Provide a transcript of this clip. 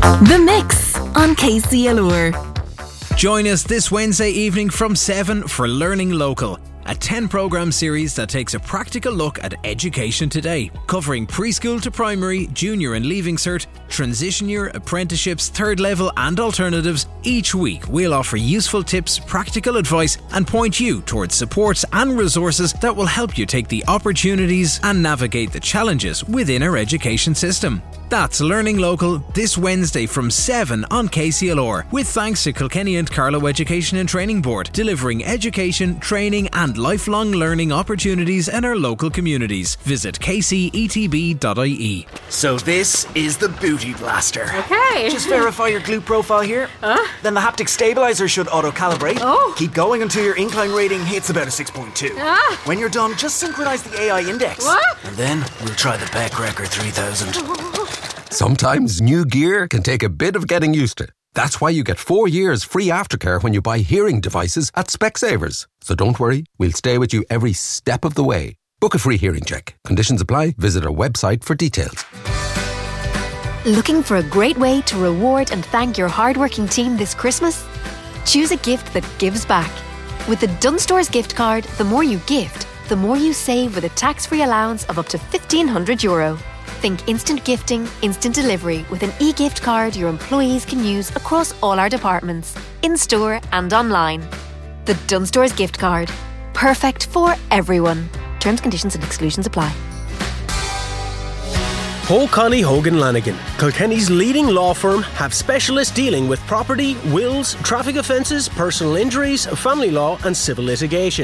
The Mix on KCLR. Join us this Wednesday evening from 7 for Learning Local, a 10-programme series that takes a practical look at education today, covering preschool to primary, junior and leaving cert, transition year, apprenticeships, third level and alternatives. Each week we'll offer useful tips, practical advice and point you towards supports and resources that will help you take the opportunities and navigate the challenges within our education system. That's Learning Local this Wednesday from 7 on KCLR, with thanks to Kilkenny and Carlow Education and Training Board, delivering education, training and lifelong learning opportunities in our local communities. Visit kcetb.ie. So this is the Booty Blaster. Okay. Just verify your glute profile here. Then the haptic stabilizer should auto-calibrate. Oh. Keep going until your incline rating hits about a 6.2. When you're done, just synchronize the AI index. What? And then we'll try the Beck Record 3000. Sometimes new gear can take a bit of getting used to. That's why you get 4 years free aftercare when you buy hearing devices at Specsavers. So don't worry, we'll stay with you every step of the way. Book a free hearing check. Conditions apply. Visit our website for details. Looking for a great way to reward and thank your hardworking team this Christmas? Choose a gift that gives back. With the Dunstores gift card, the more you gift, the more you save with a tax-free allowance of up to €1,500. Think instant gifting, instant delivery with an e-gift card your employees can use across all our departments, in-store and online. The Dunstores gift card. Perfect for everyone. Terms, conditions and exclusions apply. O'Connell Hogan Lanigan, Kilkenny's leading law firm, have specialists dealing with property, wills, traffic offences, personal injuries, family law and civil litigation.